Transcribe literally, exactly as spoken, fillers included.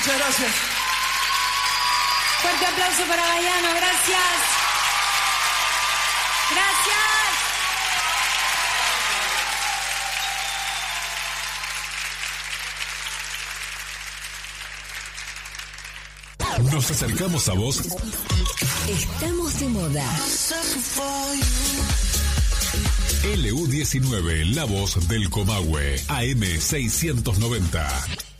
Muchas gracias. Fuerte aplauso para Baiano, gracias. Gracias. Nos acercamos a vos. Estamos de moda. L U diecinueve, la voz del Comahue, A M seiscientos noventa.